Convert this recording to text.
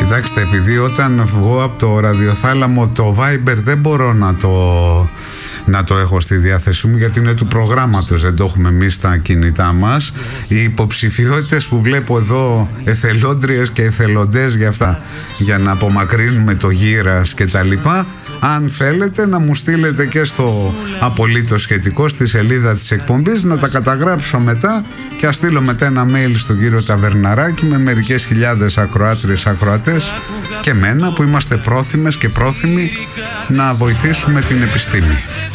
Κοιτάξτε, επειδή όταν βγω από το ραδιοθάλαμο το Viber δεν μπορώ να το έχω στη διάθεσή μου, γιατί είναι του προγράμματος, δεν το έχουμε εμείς στα κινητά μας. Οι υποψηφιότητες που βλέπω εδώ, εθελόντριες και εθελοντές για αυτά, για να απομακρύνουμε το γύρας και τα λοιπά, αν θέλετε να μου στείλετε και στο απολύτως σχετικό, στη σελίδα της εκπομπής, να τα καταγράψω μετά και ας στείλω μετά ένα mail στον κύριο Ταβερναράκη με μερικές χιλιάδες ακροάτριες, ακροατές και μένα, που είμαστε πρόθυμες και πρόθυμοι να βοηθήσουμε την επιστήμη.